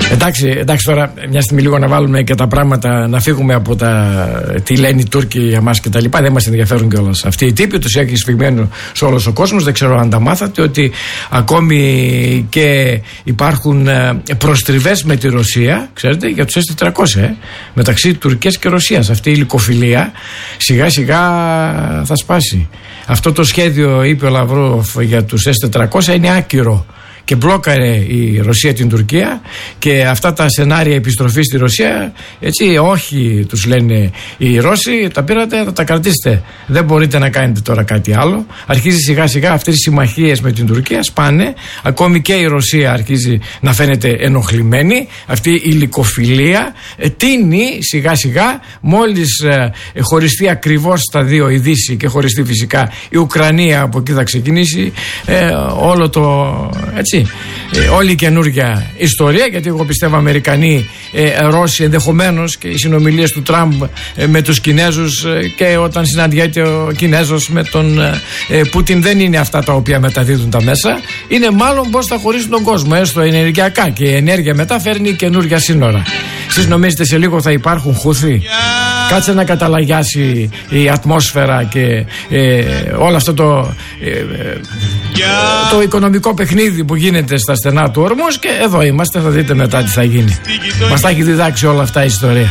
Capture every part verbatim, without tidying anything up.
Εντάξει, εντάξει, τώρα μια στιγμή λίγο να βάλουμε και τα πράγματα, να φύγουμε από τα τι λένε οι Τούρκοι για μας και τα λοιπά. Δεν μας ενδιαφέρουν κιόλας αυτοί οι τύποι, τους έχει σφιγμένο σε όλος ο κόσμος. Δεν ξέρω αν τα μάθατε ότι ακόμη και υπάρχουν προστριβές με τη Ρωσία, ξέρετε, για τους ες τετρακόσια ε, μεταξύ Τουρκίας και Ρωσίας. Αυτή η λυκοφιλία σιγά σιγά θα σπάσει. Αυτό το σχέδιο, είπε ο Λαυρόφ, για τους ες τετρακόσια είναι άκυρο. Και μπλόκαρε η Ρωσία την Τουρκία, και αυτά τα σενάρια επιστροφής στη Ρωσία, έτσι, όχι, τους λένε οι Ρώσοι, τα πήρατε, θα τα κρατήσετε. Δεν μπορείτε να κάνετε τώρα κάτι άλλο. Αρχίζει σιγά σιγά αυτές οι συμμαχίες με την Τουρκία, σπάνε. Ακόμη και η Ρωσία αρχίζει να φαίνεται ενοχλημένη. Αυτή η λυκοφιλία ε, τίνει σιγά σιγά, μόλις ε, χωριστεί ακριβώς στα δύο η Δύση και χωριστεί φυσικά η Ουκρανία, από εκεί θα ξεκινήσει ε, όλο το, έτσι, Ε, όλη η καινούργια ιστορία, γιατί εγώ πιστεύω Αμερικανοί, ε, Ρώσοι ενδεχομένως, και οι συνομιλίες του Τραμπ ε, με τους Κινέζους ε, και όταν συναντιέται ο Κινέζος με τον ε, Πούτιν, δεν είναι αυτά τα οποία μεταδίδουν τα μέσα, είναι μάλλον πώς θα χωρίσουν τον κόσμο, έστω ενεργειακά, και η ενέργεια μετά φέρνει καινούργια σύνορα. Εσείς νομίζετε σε λίγο θα υπάρχουν Χουθί? Κάτσε να καταλαγιάσει η ατμόσφαιρα και ε, όλο αυτό το, ε, ε, το οικονομικό παιχνίδι που γίνεται στα στενά του Ορμούς, και εδώ είμαστε, θα δείτε μετά τι θα γίνει. Μας τα έχει διδάξει όλα αυτά η ιστορία.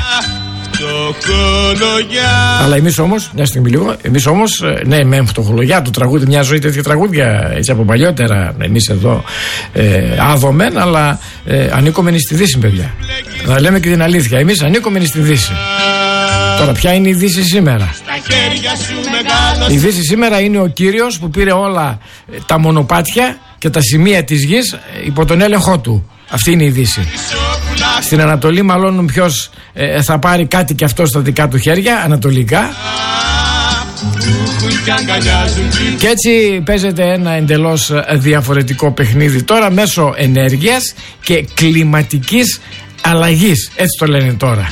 Αλλά εμείς όμως, μια στιγμή λίγο, εμείς όμως, ναι, με φτωχολογιά του τραγούδι, μια ζωή τέτοια τραγούδια, έτσι από παλιότερα, εμείς εδώ ε, άδομεν, αλλά ε, ανήκομενοι στη Δύση, παιδιά. Να λέμε και την αλήθεια, εμείς ανήκομενοι στη Δύση. Τώρα, ποια είναι η Δύση σήμερα? Η Δύση σήμερα είναι ο κύριος που πήρε όλα τα μονοπάτια και τα σημεία της γης υπό τον έλεγχό του. Αυτή είναι η Δύση. Στην Ανατολή μάλλον ποιος ε, θα πάρει κάτι και αυτό στα δικά του χέρια, ανατολικά. Και έτσι παίζεται ένα εντελώς διαφορετικό παιχνίδι τώρα μέσω ενέργειας και κλιματικής αλλαγής. Έτσι το λένε τώρα.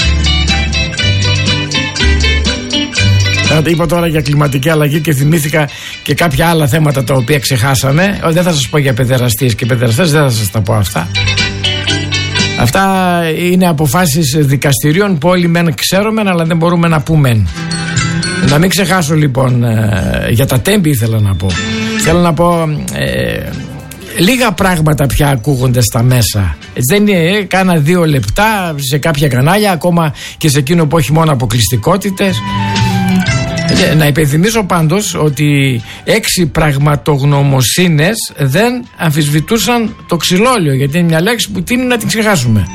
Είπα τώρα για κλιματική αλλαγή και θυμήθηκα και κάποια άλλα θέματα τα οποία ξεχάσαμε. Δεν θα σας πω για παιδεραστίες και παιδεραστές, δεν θα σας τα πω αυτά. Αυτά είναι αποφάσεις δικαστηρίων που όλοι μεν ξέρουμε, αλλά δεν μπορούμε να πούμε. Να μην ξεχάσω λοιπόν, ε, για τα τέμπη ήθελα να πω. Θέλω να πω ε, λίγα πράγματα πια ακούγονται στα μέσα. Έτσι δεν είναι, ε, κάνα δύο λεπτά σε κάποια κανάλια, ακόμα και σε εκείνο που έχει μόνο αποκλειστικότητες. Να υπενθυμίσω πάντως ότι έξι πραγματογνωμοσύνες δεν αμφισβητούσαν το ξυλόλαιο, γιατί είναι μια λέξη που τείνει να την ξεχάσουμε.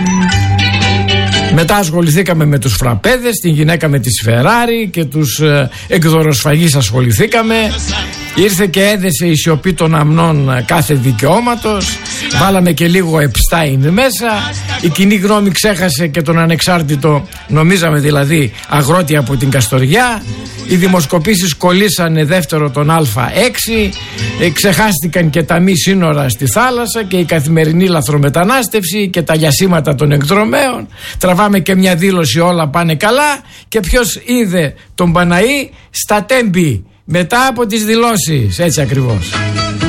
Μετά ασχοληθήκαμε με τους φραπέδες, την γυναίκα με τη Φεράρι και τους ε, εκδοροσφαγείς ασχοληθήκαμε. Ήρθε και έδεσε η σιωπή των αμνών κάθε δικαιώματος. Βάλαμε και λίγο Επστάιν μέσα. Η κοινή γνώμη ξέχασε και τον ανεξάρτητο, νομίζαμε δηλαδή, αγρότη από την Καστοριά. Οι δημοσκοπήσεις κολλήσανε δεύτερο τον Α έξι. ε, Ξεχάστηκαν και τα μη σύνορα στη θάλασσα και η καθημερινή λαθρομετανάστευση και τα γιασίματα των εκδρομέων. Τραβάμε και μια δήλωση όλα πάνε καλά. Και ποιος είδε τον Παναή? Στα τέμπη, μετά από τις δηλώσεις. Έτσι ακριβώς.